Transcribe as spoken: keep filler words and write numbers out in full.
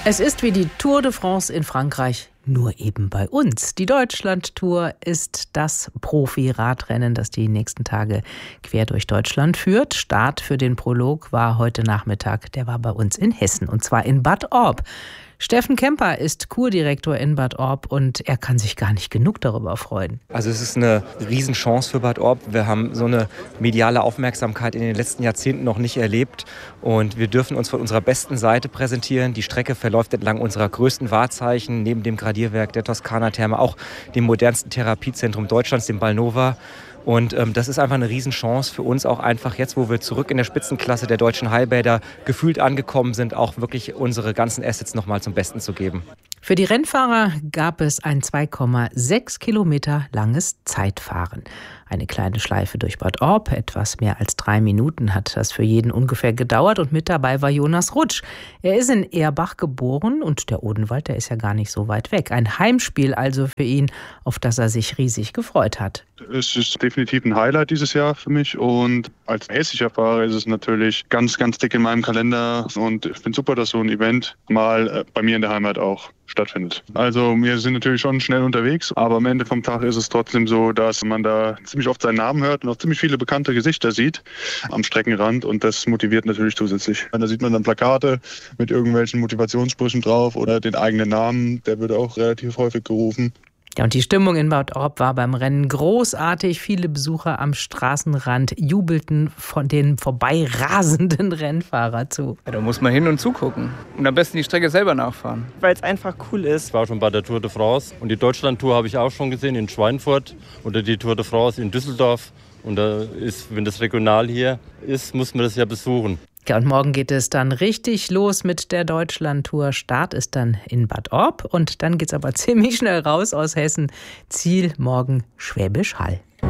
Es ist wie die Tour de France in Frankreich, nur eben bei uns. Die Deutschland-Tour ist das Profi-Radrennen, das die nächsten Tage quer durch Deutschland führt. Start für den Prolog war heute Nachmittag. Der war bei uns in Hessen, und zwar in Bad Orb. Steffen Kemper ist Kurdirektor in Bad Orb und er kann sich gar nicht genug darüber freuen. Also es ist eine Riesenchance für Bad Orb. Wir haben so eine mediale Aufmerksamkeit in den letzten Jahrzehnten noch nicht erlebt und wir dürfen uns von unserer besten Seite präsentieren. Die Strecke verläuft entlang unserer größten Wahrzeichen, neben dem Gradierwerk der Toskana-Therme, auch dem modernsten Therapiezentrum Deutschlands, dem Balnova. Und ähm, das ist einfach eine Riesenchance für uns, auch einfach jetzt, wo wir zurück in der Spitzenklasse der deutschen Heilbäder gefühlt angekommen sind, auch wirklich unsere ganzen Assets nochmal zum Besten zu geben. Für die Rennfahrer gab es ein zwei Komma sechs Kilometer langes Zeitfahren. Eine kleine Schleife durch Bad Orb, etwas mehr als drei Minuten hat das für jeden ungefähr gedauert, und mit dabei war Jonas Rutsch. Er ist in Erbach geboren und der Odenwald, der ist ja gar nicht so weit weg. Ein Heimspiel also für ihn, auf das er sich riesig gefreut hat. Es ist definitiv ein Highlight dieses Jahr für mich, und als hessischer Fahrer ist es natürlich ganz, ganz dick in meinem Kalender, und ich finde super, dass so ein Event mal bei mir in der Heimat auch stattfindet. Also wir sind natürlich schon schnell unterwegs, aber am Ende vom Tag ist es trotzdem so, dass man da ziemlich oft seinen Namen hört und auch ziemlich viele bekannte Gesichter sieht am Streckenrand, und das motiviert natürlich zusätzlich. Da sieht man dann Plakate mit irgendwelchen Motivationssprüchen drauf oder den eigenen Namen, der wird auch relativ häufig gerufen. Ja, und die Stimmung in Bad Orb war beim Rennen großartig. Viele Besucher am Straßenrand jubelten von den vorbeirasenden Rennfahrer zu. Ja, da muss man hin und zugucken und am besten die Strecke selber nachfahren. Weil es einfach cool ist. Ich war schon bei der Tour de France und die Deutschland-Tour habe ich auch schon gesehen in Schweinfurt oder die Tour de France in Düsseldorf. Und da ist, wenn das regional hier ist, muss man das ja besuchen. Ja, und morgen geht es dann richtig los mit der Deutschland-Tour. Start ist dann in Bad Orb und dann geht's aber ziemlich schnell raus aus Hessen. Ziel morgen Schwäbisch Hall.